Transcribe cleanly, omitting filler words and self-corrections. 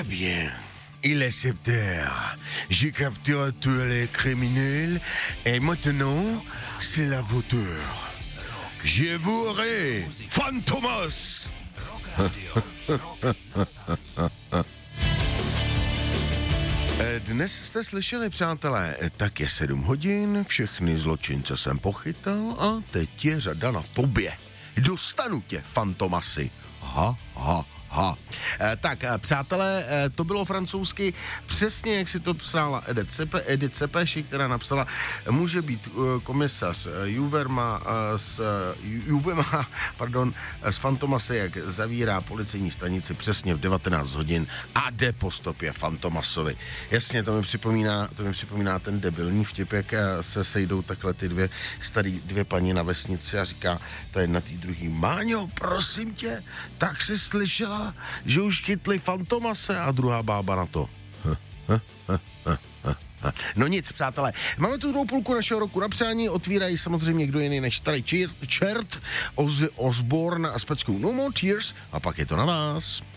bien. Il acceptèrent. J'ai capturé tous les criminels et maintenant, c'est la voiture. Je vous aurai, Fantomas! Dnes jste slyšeli, přátelé, tak je 7 hodin, všechny zločince jsem pochytal a teď je řada na tobě. Dostanu tě, Fantomasy. Ha, ha, ha. Tak, přátelé, to bylo francouzsky přesně, jak si to psala Edith Sepeši, která napsala, může být komisař Juvema z Fantomasy, jak zavírá policejní stanici přesně v 19 hodin a jde po stopě Fantomasovi. Jasně, to mi připomíná ten debilní vtip, jak se sejdou takhle ty dvě paní na vesnici a říká ta jedna tý druhý, Máňo, prosím tě, tak jsi slyšela, že už chytli Fantomase, a druhá bába na to. No nic, přátelé, máme tu druhou půlku našeho roku na přání, otvírají samozřejmě kdo jiný než starý čert, Ozzy Osbourne a s peckou No More Tears, a pak je to na vás.